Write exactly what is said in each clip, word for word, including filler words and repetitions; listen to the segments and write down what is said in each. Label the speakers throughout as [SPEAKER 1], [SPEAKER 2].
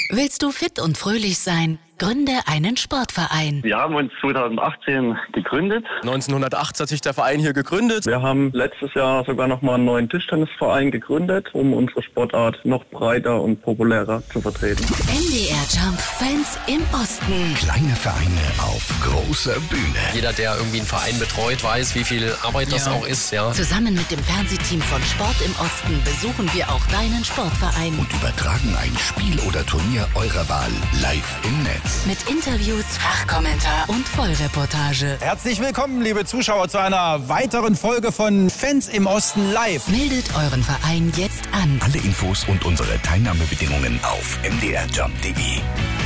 [SPEAKER 1] Willst du fit und fröhlich sein? Gründe einen Sportverein.
[SPEAKER 2] Wir haben uns zweitausendachtzehn gegründet.
[SPEAKER 3] neunzehnhundertacht hat sich der Verein hier gegründet.
[SPEAKER 2] Wir haben letztes Jahr sogar noch mal einen neuen Tischtennisverein gegründet, um unsere Sportart noch breiter und populärer zu vertreten.
[SPEAKER 1] M D R Jump Fans im Osten.
[SPEAKER 4] Kleine Vereine auf großer Bühne.
[SPEAKER 3] Jeder, der irgendwie einen Verein betreut, weiß, wie viel Arbeit das
[SPEAKER 1] Ja.
[SPEAKER 3] auch ist. Ja.
[SPEAKER 1] Zusammen mit dem Fernsehteam von Sport im Osten besuchen wir auch deinen Sportverein.
[SPEAKER 4] Und übertragen ein Spiel oder Turnier eurer Wahl live im Netz.
[SPEAKER 1] Mit Interviews, Fachkommentar und Vollreportage.
[SPEAKER 5] Herzlich willkommen, liebe Zuschauer, zu einer weiteren Folge von Fans im Osten live.
[SPEAKER 1] Meldet euren Verein jetzt an.
[SPEAKER 4] Alle Infos und unsere Teilnahmebedingungen auf m d r jump punkt d e.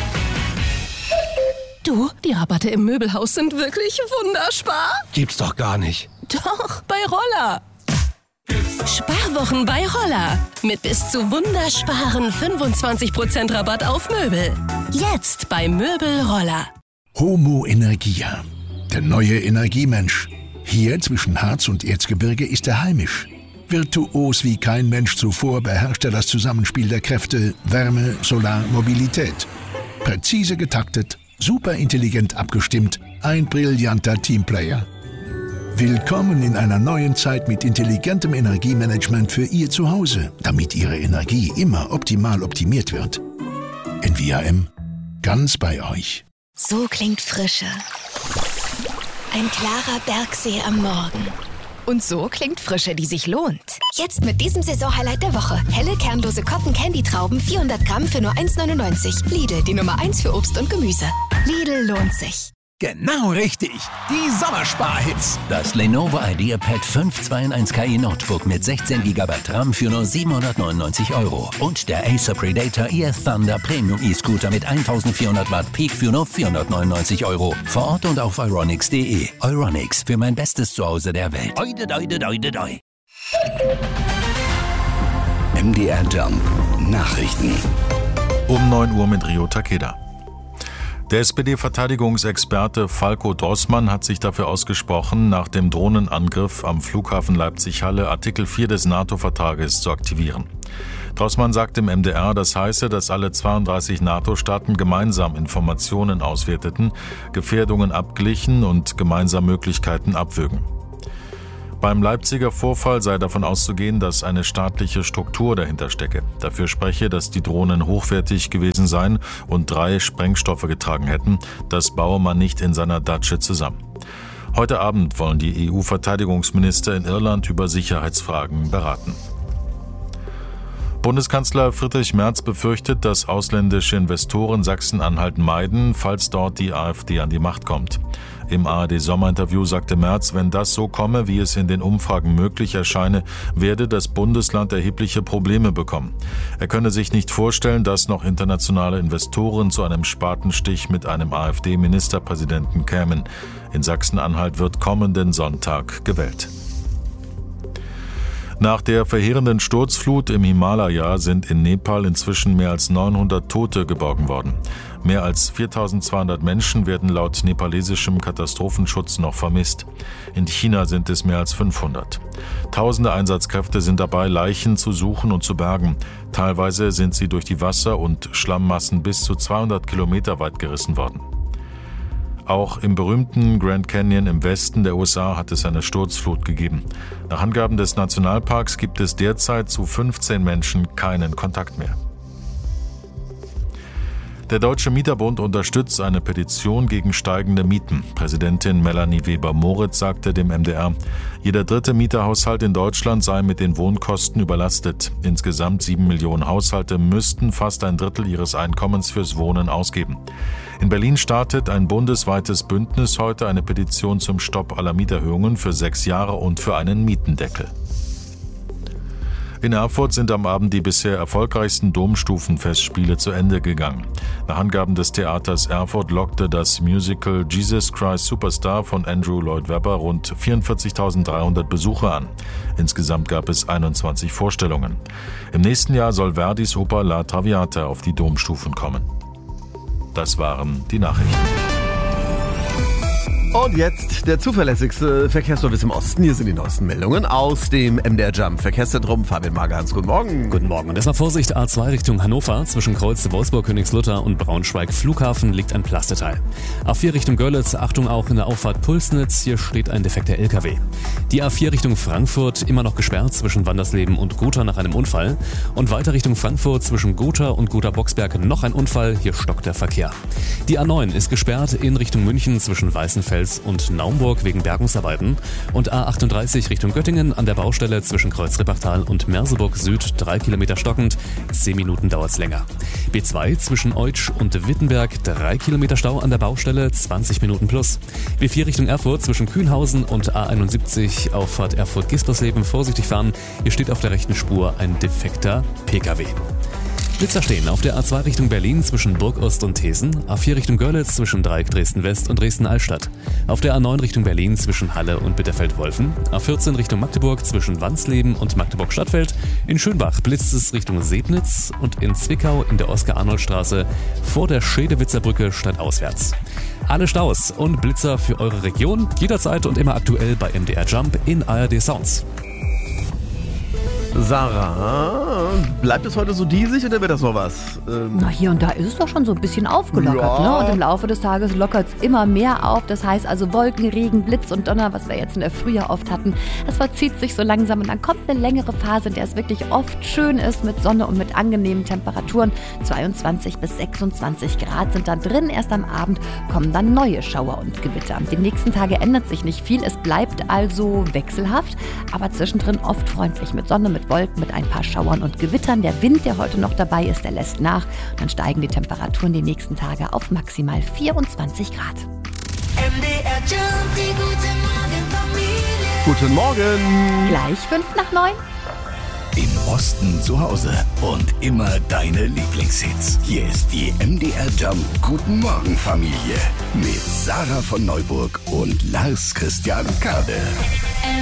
[SPEAKER 6] Du, die Rabatte im Möbelhaus sind wirklich wunderspar.
[SPEAKER 7] Gibt's doch gar nicht.
[SPEAKER 6] Doch, bei Roller. Sparwochen bei Roller. Mit bis zu wundersparen fünfundzwanzig Prozent Rabatt auf Möbel. Jetzt bei Möbel Roller.
[SPEAKER 4] Homo Energia, der neue Energiemensch. Hier zwischen Harz und Erzgebirge ist er heimisch. Virtuos wie kein Mensch zuvor beherrscht er das Zusammenspiel der Kräfte Wärme, Solar, Mobilität. Präzise getaktet, superintelligent abgestimmt, ein brillanter Teamplayer. Willkommen in einer neuen Zeit mit intelligentem Energiemanagement für Ihr Zuhause, damit Ihre Energie immer optimal optimiert wird. N V A M, ganz bei euch.
[SPEAKER 8] So klingt Frische. Ein klarer Bergsee am Morgen.
[SPEAKER 9] Und so klingt Frische, die sich lohnt.
[SPEAKER 8] Jetzt mit diesem Saisonhighlight der Woche. Helle, kernlose Cotton-Candy-Trauben, vierhundert Gramm für nur eins neunundneunzig. Lidl, die Nummer eins für Obst und Gemüse. Lidl lohnt sich.
[SPEAKER 7] Genau richtig. Die Sommersparhits.
[SPEAKER 10] Das Lenovo IdeaPad fünf zwei in eins K I Notebook mit sechzehn Gigabyte RAM für nur siebenhundertneunundneunzig Euro. Und der Acer Predator Air Thunder Premium E-Scooter mit eintausendvierhundert Watt Peak für nur vierhundertneunundneunzig Euro. Vor Ort und auf euronics punkt de. Euronics, für mein bestes Zuhause der Welt. Oide, oide, oide, oide.
[SPEAKER 4] M D R Jump Nachrichten.
[SPEAKER 11] Um neun Uhr mit Rio Takeda. Der S P D-Verteidigungsexperte Falko Drossmann hat sich dafür ausgesprochen, nach dem Drohnenangriff am Flughafen Leipzig-Halle Artikel vier des NATO-Vertrages zu aktivieren. Drossmann sagt im M D R, das heiße, dass alle zweiunddreißig NATO-Staaten gemeinsam Informationen auswerteten, Gefährdungen abglichen und gemeinsam Möglichkeiten abwägen. Beim Leipziger Vorfall sei davon auszugehen, dass eine staatliche Struktur dahinter stecke. Dafür spreche, dass die Drohnen hochwertig gewesen seien und drei Sprengstoffe getragen hätten. Das baue man nicht in seiner Datsche zusammen. Heute Abend wollen die E U-Verteidigungsminister in Irland über Sicherheitsfragen beraten. Bundeskanzler Friedrich Merz befürchtet, dass ausländische Investoren Sachsen-Anhalt meiden, falls dort die AfD an die Macht kommt. Im A R D-Sommerinterview sagte Merz, wenn das so komme, wie es in den Umfragen möglich erscheine, werde das Bundesland erhebliche Probleme bekommen. Er könne sich nicht vorstellen, dass noch internationale Investoren zu einem Spatenstich mit einem AfD-Ministerpräsidenten kämen. In Sachsen-Anhalt wird kommenden Sonntag gewählt. Nach der verheerenden Sturzflut im Himalaya sind in Nepal inzwischen mehr als neunhundert Tote geborgen worden. Mehr als viertausendzweihundert Menschen werden laut nepalesischem Katastrophenschutz noch vermisst. In China sind es mehr als fünfhundert. Tausende Einsatzkräfte sind dabei, Leichen zu suchen und zu bergen. Teilweise sind sie durch die Wasser- und Schlammmassen bis zu zweihundert Kilometer weit gerissen worden. Auch im berühmten Grand Canyon im Westen der U S A hat es eine Sturzflut gegeben. Nach Angaben des Nationalparks gibt es derzeit zu fünfzehn Menschen keinen Kontakt mehr. Der Deutsche Mieterbund unterstützt eine Petition gegen steigende Mieten. Präsidentin Melanie Weber-Moritz sagte dem M D R, jeder dritte Mieterhaushalt in Deutschland sei mit den Wohnkosten überlastet. Insgesamt sieben Millionen Haushalte müssten fast ein Drittel ihres Einkommens fürs Wohnen ausgeben. In Berlin startet ein bundesweites Bündnis heute eine Petition zum Stopp aller Mieterhöhungen für sechs Jahre und für einen Mietendeckel. In Erfurt sind am Abend die bisher erfolgreichsten Domstufenfestspiele zu Ende gegangen. Nach Angaben des Theaters Erfurt lockte das Musical Jesus Christ Superstar von Andrew Lloyd Webber rund vierundvierzigtausenddreihundert Besucher an. Insgesamt gab es einundzwanzig Vorstellungen. Im nächsten Jahr soll Verdis Oper La Traviata auf die Domstufen kommen. Das waren die Nachrichten.
[SPEAKER 12] Und jetzt der zuverlässigste Verkehrsservice im Osten. Hier sind die neuesten Meldungen aus dem M D R Jump Verkehrszentrum. Fabian Magerhans, guten Morgen.
[SPEAKER 13] Guten Morgen. Und erstmal Vorsicht, A zwei Richtung Hannover. Zwischen Kreuz Wolfsburg, Königslutter und Braunschweig Flughafen liegt ein Plasteteil. A vier Richtung Görlitz, Achtung auch in der Auffahrt Pulsnitz. Hier steht ein defekter L K W. Die A vier Richtung Frankfurt immer noch gesperrt zwischen Wandersleben und Gotha nach einem Unfall. Und weiter Richtung Frankfurt zwischen Gotha und Gotha-Boxberg noch ein Unfall. Hier stockt der Verkehr. Die A neun ist gesperrt in Richtung München zwischen Weißenfels und Naumburg wegen Bergungsarbeiten und A achtunddreißig Richtung Göttingen an der Baustelle zwischen Kreuz-Rippachtal und Merseburg Süd drei Kilometer stockend, zehn Minuten dauert's länger. B zwei zwischen Eutsch und Wittenberg drei Kilometer Stau an der Baustelle, zwanzig Minuten plus. B vier Richtung Erfurt zwischen Kühlhausen und A einundsiebzig Auffahrt Erfurt-Gispersleben vorsichtig fahren, hier steht auf der rechten Spur ein defekter P K W. Blitzer stehen auf der A zwei Richtung Berlin zwischen Burgost und Thesen, A vier Richtung Görlitz zwischen Dreieck Dresden-West und Dresden-Altstadt, auf der A neun Richtung Berlin zwischen Halle und Bitterfeld-Wolfen, A vierzehn Richtung Magdeburg zwischen Wansleben und Magdeburg-Stadtfeld, in Schönbach blitzt es Richtung Sebnitz und in Zwickau in der Oskar-Arnold-Straße vor der Schedewitzer Brücke stadtauswärts. Alle Staus und Blitzer für eure Region jederzeit und immer aktuell bei M D R Jump in A R D Sounds.
[SPEAKER 12] Sarah, bleibt es heute so diesig oder wird das noch was?
[SPEAKER 14] Ähm Na, hier und da ist es doch schon so ein bisschen aufgelockert, ja. ne? Und im Laufe des Tages lockert es immer mehr auf. Das heißt also Wolken, Regen, Blitz und Donner, was wir jetzt in der Frühjahr oft hatten, das verzieht sich so langsam und dann kommt eine längere Phase, in der es wirklich oft schön ist mit Sonne und mit angenehmen Temperaturen. zweiundzwanzig bis sechsundzwanzig Grad sind dann drin. Erst am Abend kommen dann neue Schauer und Gewitter. Die nächsten Tage ändert sich nicht viel. Es bleibt also wechselhaft, aber zwischendrin oft freundlich mit Sonne, mit Wolken, mit ein paar Schauern und Gewittern. Der Wind, der heute noch dabei ist, der lässt nach. Und dann steigen die Temperaturen die nächsten Tage auf maximal vierundzwanzig Grad.
[SPEAKER 15] M D R Jump, die gute Morgenfamilie.
[SPEAKER 12] Guten Morgen.
[SPEAKER 14] Gleich fünf nach neun.
[SPEAKER 4] Im Osten zu Hause und immer deine Lieblingshits. Hier ist die M D R Jump Guten Morgen Familie mit Sarah von Neuburg und Lars Christian Kade.